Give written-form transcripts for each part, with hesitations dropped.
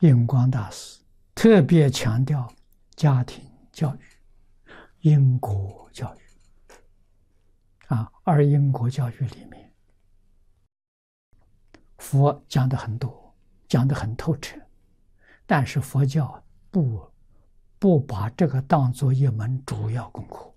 印光大师特别强调家庭教育、因果教育而因果教育里面，佛讲的很多，讲的很透彻，但是佛教不把这个当作一门主要功课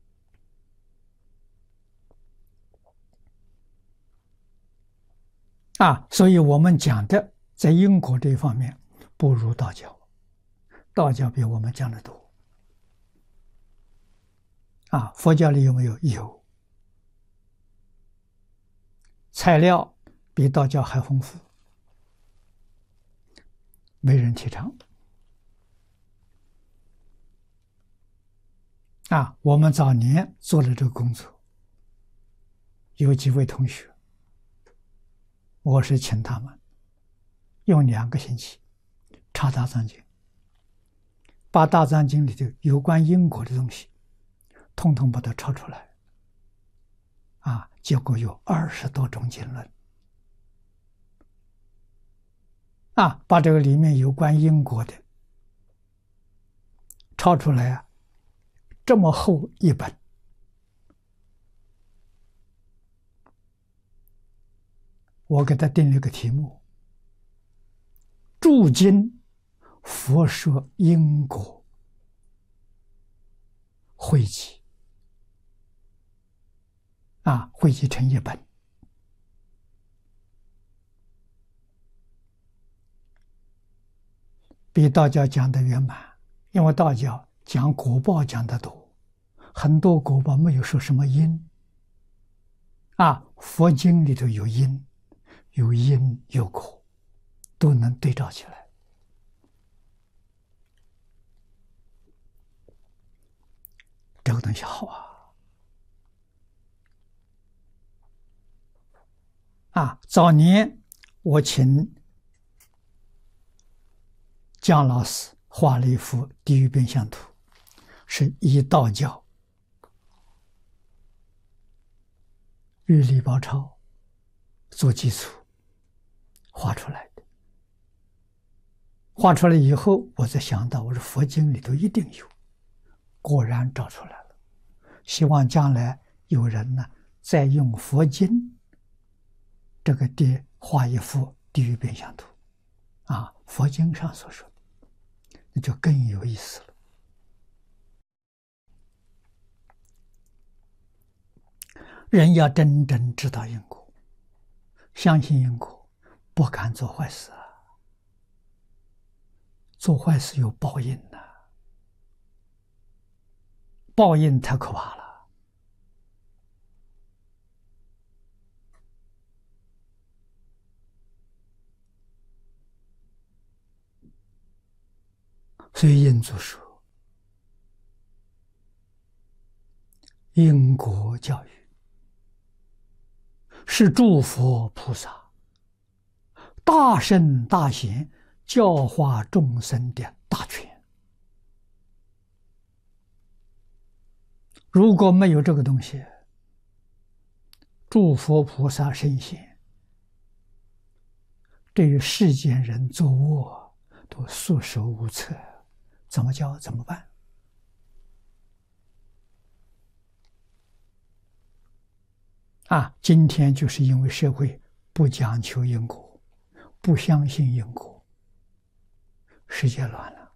所以我们讲的在因果这一方面不如道教，道教比我们讲的多佛教里有没有？有，材料比道教还丰富，没人提倡我们早年做了这个工作，有几位同学，我是请他们用2个星期查大藏经，把大藏经里的有关因果的东西统统把它抄出来结果有20多种经论把这个里面有关因果的抄出来这么厚一本，我给他定了个题目：诸经佛说因果汇集汇集成一本。比道教讲的圆满，因为道教讲果报讲得多，很多果报没有说什么因佛经里头有因，有因有果，都能对照起来这个东西好早年我请姜老师画了一幅地狱变相图，是以道教日历包抄做基础画出来的。画出来以后，我才想到，我说佛经里头一定有，果然找出来了。希望将来有人呢，再用佛经这个画一幅地狱变相图佛经上所说的，那就更有意思了。人要真正知道因果，相信因果，不敢做坏事做坏事有报应报应太可怕了。所以印祖说，因果教育是诸佛菩萨大圣大贤教化众生的大权。如果没有这个东西，诸佛菩萨圣贤对于世间人作恶都束手无策，怎么教怎么办今天就是因为社会不讲求因果，不相信因果，世界乱了，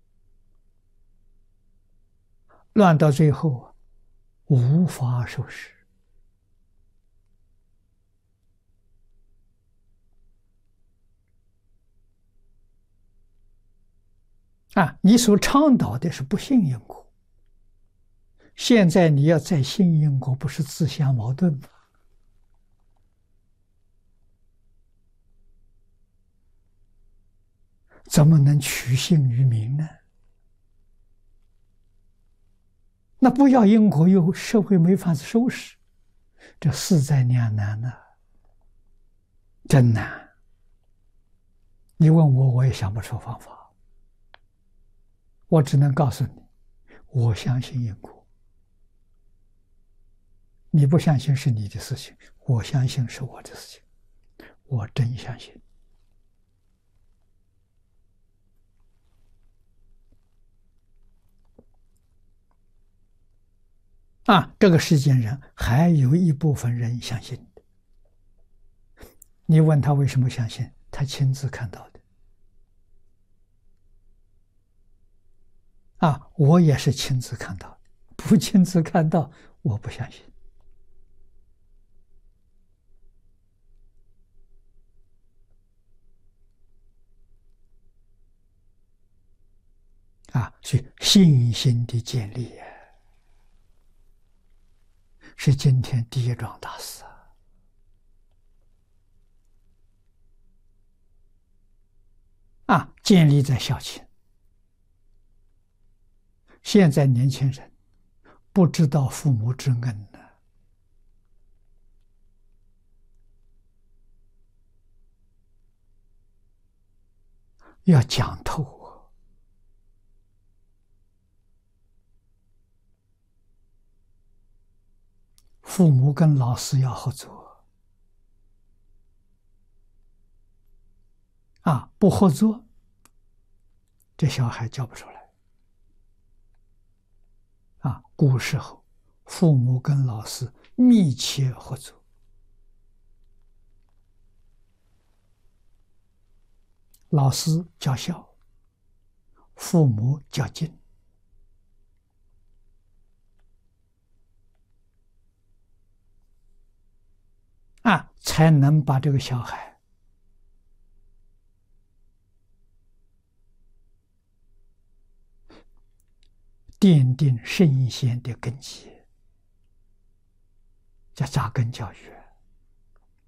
乱到最后无法收拾你所倡导的是不信因果，现在你要再信因果，不是自相矛盾吗？怎么能取信于民呢？那不要因果，又社会没法子收拾，这势在两难真难。你问我，我也想不出方法，我只能告诉你，我相信因果。你不相信是你的事情，我相信是我的事情，我真相信。 这个世间人还有一部分人相信的。你问他为什么相信，他亲自看到的。我也是亲自看到的，不亲自看到，我不相信。所以信心的建立是今天第一桩大事建立在孝亲。现在年轻人不知道父母之恩呢，要讲透。父母跟老师要合作不合作，这小孩教不出来古时候父母跟老师密切合作，老师教孝，父母教敬才能把这个小孩奠定圣贤的根基，叫扎根教育。